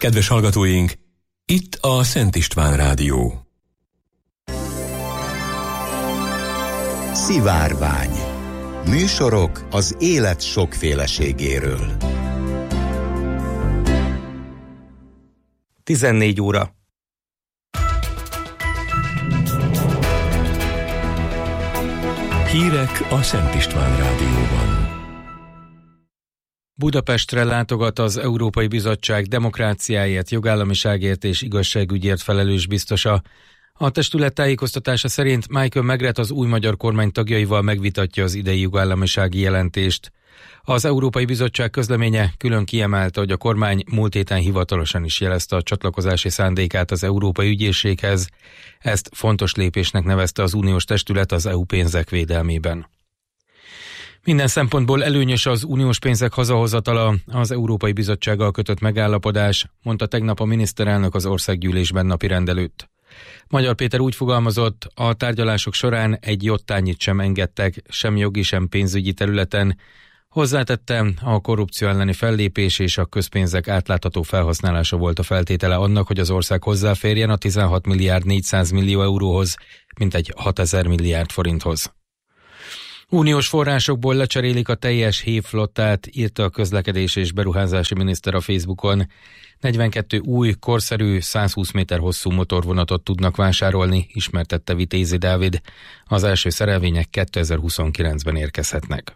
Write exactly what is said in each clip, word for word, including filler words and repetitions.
Kedves hallgatóink, itt a Szent István Rádió. Szivárvány. Műsorok az élet sokféleségéről. tizennégy óra. Hírek a Szent István Rádióban. Budapestre látogat az Európai Bizottság demokráciáért, jogállamiságért és igazságügyért felelős biztosa. A testület tájékoztatása szerint Michael Megret az új magyar kormány tagjaival megvitatja az idei jogállamisági jelentést. Az Európai Bizottság közleménye külön kiemelte, hogy a kormány múlt héten hivatalosan is jelezte a csatlakozási szándékát az Európai Ügyészséghez. Ezt fontos lépésnek nevezte az uniós testület az é u pénzek védelmében. Minden szempontból előnyös az uniós pénzek hazahozatala, az Európai Bizottsággal kötött megállapodás, mondta tegnap a miniszterelnök az országgyűlésben napirend előtt. Magyar Péter úgy fogalmazott, a tárgyalások során egy jottányit sem engedtek, sem jogi, sem pénzügyi területen. Hozzátette, a korrupció elleni fellépés és a közpénzek átlátható felhasználása volt a feltétele annak, hogy az ország hozzáférjen a tizenhat milliárd négyszáz millió euróhoz, mintegy hatezer milliárd forinthoz. Uniós forrásokból lecserélik a teljes hévflottát, írta a közlekedés és beruházási miniszter a Facebookon. negyvenkettő új, korszerű, százhúsz méter hosszú motorvonatot tudnak vásárolni, ismertette Vitézi Dávid. Az első szerelvények kétezer-huszonkilencben érkezhetnek.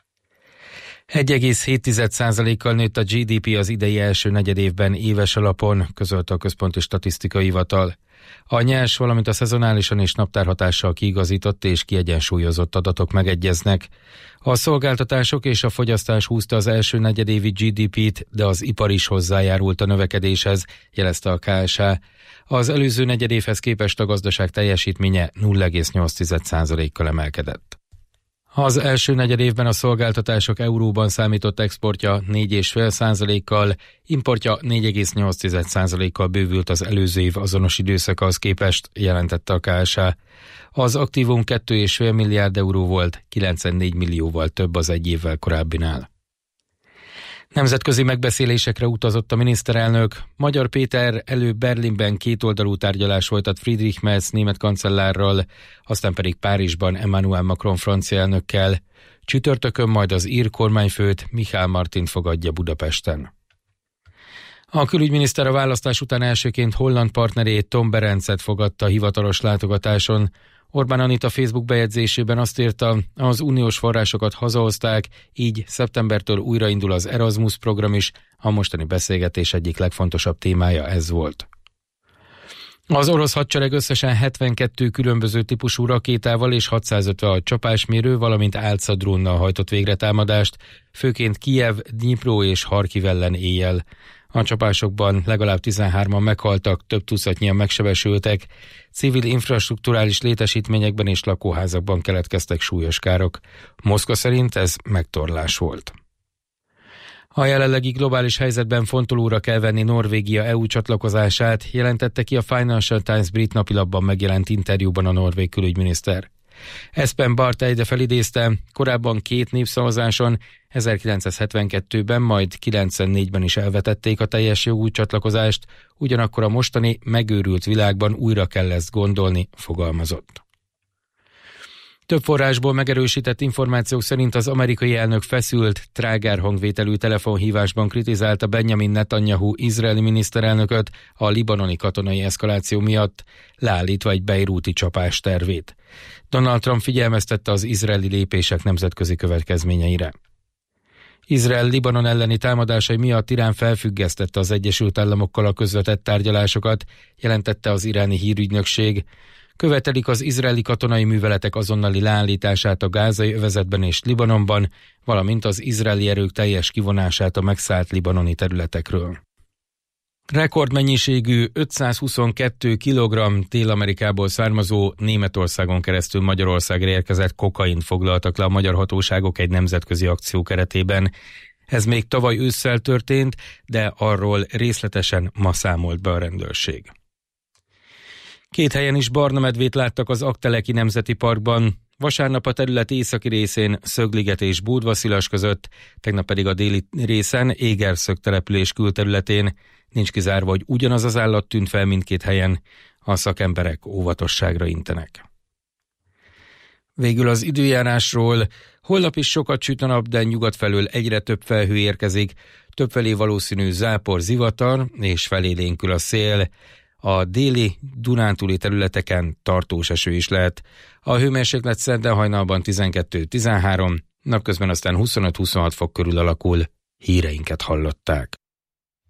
egy egész hét százalékkal nőtt a gé dé pé az idei első negyedévben éves alapon, közölte a Központi Statisztikai Hivatal. A nyers, valamint a szezonálisan és naptárhatással kiigazított és kiegyensúlyozott adatok megegyeznek. A szolgáltatások és a fogyasztás húzta az első negyedévi gé dé pét, de az ipar is hozzájárult a növekedéshez, jelezte a ká es á. Az előző negyedévhez képest a gazdaság teljesítménye nulla egész nyolc százalékkal emelkedett. Az első negyedévben a szolgáltatások euróban számított exportja négy egész öt százalékkal, importja négy egész nyolc százalékkal bővült az előző év azonos időszakához képest, jelentette a ká es á. Az aktívum két egész öt milliárd euró volt, kilencvennégy millióval több az egy évvel korábbinál. Nemzetközi megbeszélésekre utazott a miniszterelnök. Magyar Péter előbb Berlinben kétoldalú tárgyalás folytat Friedrich Merz német kancellárral, aztán pedig Párizsban Emmanuel Macron francia elnökkel. Csütörtökön majd az ír kormányfőt, Michel Martint fogadja Budapesten. A külügyminiszter a választás után elsőként holland partnerét, Tom Berencet fogadta hivatalos látogatáson. Orbán Anita Facebook bejegyzésében azt írta, az uniós forrásokat hazahozták, így szeptembertől újraindul az Erasmus program is, a mostani beszélgetés egyik legfontosabb témája ez volt. Az orosz hadsereg összesen hetvenkettő különböző típusú rakétával és hatszázötvenhat csapásmérő, valamint álca drónnal hajtott végre támadást, főként Kijev, Dnyipro és Harkiv ellen éjjel. A csapásokban legalább tizenhárman meghaltak, több tucatnyian megsebesültek, civil infrastrukturális létesítményekben és lakóházakban keletkeztek súlyos károk. Moszkva szerint ez megtorlás volt. A jelenlegi globális helyzetben fontolóra kell venni Norvégia é u csatlakozását, jelentette ki a Financial Times brit napilapban megjelent interjúban a norvég külügyminiszter. Espen Barth egyre felidézte, korábban két népszavazáson, ezerkilencszázhetvenkettőben, majd kilencvennégyben is elvetették a teljes jogú csatlakozást, ugyanakkor a mostani megőrült világban újra kell ezt gondolni, fogalmazott. Több forrásból megerősített információk szerint az amerikai elnök feszült, trágár hangvételű telefonhívásban kritizálta Benjamin Netanyahu izraeli miniszterelnököt a libanoni katonai eszkaláció miatt, leállítva egy bejrúti csapás tervét. Donald Trump figyelmeztette az izraeli lépések nemzetközi következményeire. Izrael Libanon elleni támadásai miatt Irán felfüggesztette az Egyesült Államokkal a közvetett tárgyalásokat, jelentette az iráni hírügynökség. Követelik az izraeli katonai műveletek azonnali leállítását a gázai övezetben és Libanonban, valamint az izraeli erők teljes kivonását a megszállt libanoni területekről. Rekordmennyiségű ötszázhuszonkettő kilogramm Dél-Amerikából származó, Németországon keresztül Magyarországra érkezett kokaint foglaltak le a magyar hatóságok egy nemzetközi akció keretében. Ez még tavaly ősszel történt, de arról részletesen ma számolt be a rendőrség. Két helyen is barna medvét láttak az Aggteleki Nemzeti Parkban. Vasárnap a terület északi részén Szögliget és Búdva-Szilas között, tegnap pedig a déli részen Égerszög település külterületén. Nincs kizárva, hogy ugyanaz az állat tűnt fel mindkét helyen, a szakemberek óvatosságra intenek. Végül az időjárásról. Holnap is sokat süt a nap, de nyugat felől egyre több felhő érkezik, többfelé valószínű zápor, zivatar, és felélénkül a szél. A déli dunántúli területeken tartós eső is lehet. A hőmérséklet szerdán hajnalban tizenkettő-tizenhárom, napközben aztán huszonöt-huszonhat fok körül alakul. Híreinket hallották.